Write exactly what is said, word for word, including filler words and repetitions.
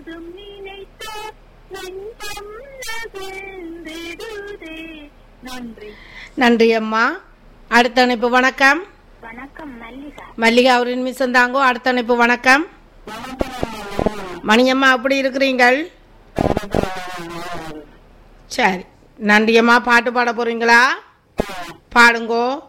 போதும் நினைத்தார் நன்பம் நகர்ந்திடுதே. நன்றி. நன்றி அம்மா. அடுத்த அணைப்பு வணக்கம். வணக்கம் மல்லிகா. மல்லிகா ஒரு நிமிஷம் தாங்கோ. அடுத்த அணைப்பு வணக்கம். மணியம்மா அப்படி இருக்கிறீங்கள்? சரி நன்றி அம்மா. பாட்டு பாட போறீங்களா? பாடுங்கோ.